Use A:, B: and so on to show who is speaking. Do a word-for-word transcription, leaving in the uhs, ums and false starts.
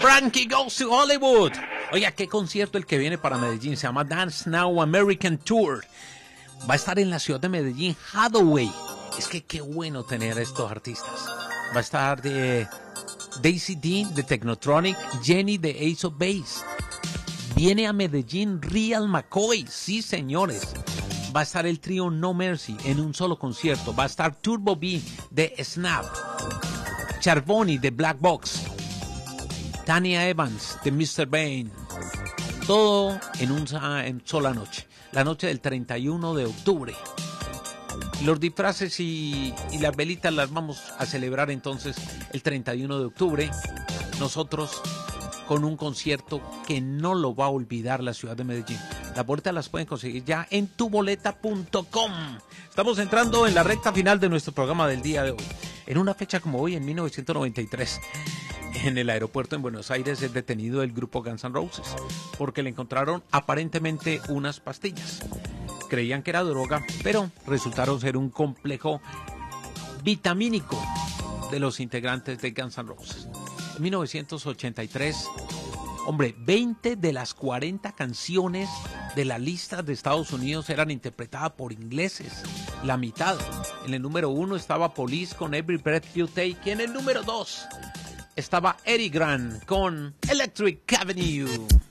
A: Frankie Goes to Hollywood. Oiga, qué concierto el que viene para Medellín. Se llama Dance Now American Tour. Va a estar en la ciudad de Medellín, Hathaway. Es que qué bueno tener a estos artistas. Va a estar de Daisy D de Technotronic, Jenny de Ace of Base. Viene a Medellín Real McCoy, sí señores. Va a estar el trío No Mercy en un solo concierto. Va a estar Turbo B de Snap, Charboni de Black Box, Tania Evans de mister Bane. Todo en una en sola noche. La noche del treinta y uno de octubre. Los disfraces y, y las velitas las vamos a celebrar entonces el treinta y uno de octubre. Nosotros con un concierto que no lo va a olvidar la ciudad de Medellín. Las boletas las pueden conseguir ya en tu boleta punto com. Estamos entrando en la recta final de nuestro programa del día de hoy. En una fecha como hoy, en mil novecientos noventa y tres, en el aeropuerto en Buenos Aires es detenido el grupo Guns N' Roses porque le encontraron aparentemente unas pastillas. Creían que era droga, pero resultaron ser un complejo vitamínico de los integrantes de Guns N' Roses. En mil novecientos ochenta y tres, hombre, veinte de las cuarenta canciones de la lista de Estados Unidos eran interpretadas por ingleses, la mitad. En el número uno estaba Police con Every Breath You Take, y en el número dos estaba Eddie Grant con Electric Avenue.